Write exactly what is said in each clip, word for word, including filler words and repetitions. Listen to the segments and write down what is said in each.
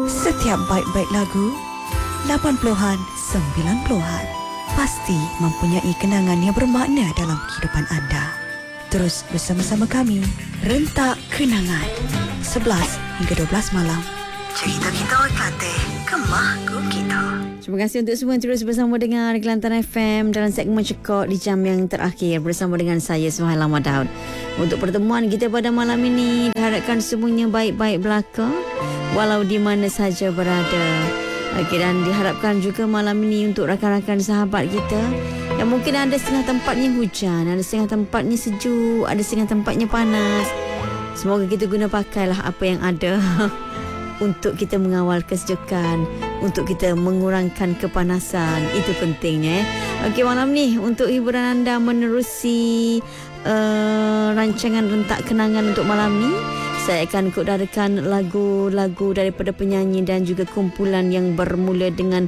Setiap baik-baik lagu lapan puluhan, sembilan puluhan pasti mempunyai kenangan yang bermakna dalam kehidupan anda. Terus bersama-sama kami, Rentak Kenangan, sebelas hingga dua belas malam. Cerita kita kata Kemah Ku Kita. Terima kasih untuk semua yang terus bersama dengan Kelantan F M dalam segmen Cekok di jam yang terakhir bersama dengan saya Suhaila Madaud. Untuk pertemuan kita pada malam ini, diharapkan semuanya baik-baik belaka walau di mana saja berada. Okey, dan diharapkan juga malam ini untuk rakan-rakan sahabat kita yang mungkin ada setengah tempatnya hujan, ada setengah tempatnya sejuk, ada setengah tempatnya panas. Semoga kita guna pakailah apa yang ada untuk kita mengawal kesejukan, untuk kita mengurangkan kepanasan. Itu pentingnya. Eh? Okey, malam ni untuk hiburan anda menerusi uh, rancangan Rentak Kenangan untuk malam ni, saya akan kudarkan lagu-lagu daripada penyanyi dan juga kumpulan yang bermula dengan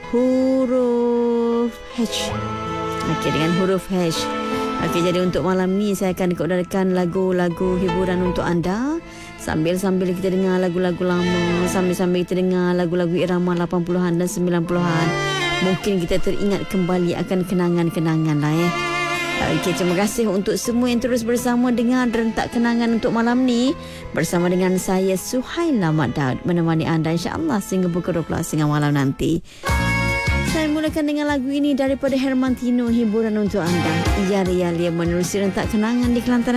huruf H. Okey, dengan huruf H. Okey, jadi untuk malam ni saya akan kudarkan lagu-lagu hiburan untuk anda. Sambil-sambil kita dengar lagu-lagu lama, sambil-sambil kita dengar lagu-lagu irama lapan puluhan dan sembilan puluhan. Mungkin kita teringat kembali akan kenangan-kenangan lah eh. Okey, terima kasih untuk semua yang terus bersama dengan Rentak Kenangan untuk malam ni. Bersama dengan saya Suhaila Madaud menemani anda insya-Allah sehingga pukul dua belas hingga malam nanti. Saya mulakan dengan lagu ini daripada Herman Tino, hiburan untuk anda. Ia Ria Lia menerusi Rentak Kenangan di Kelantan.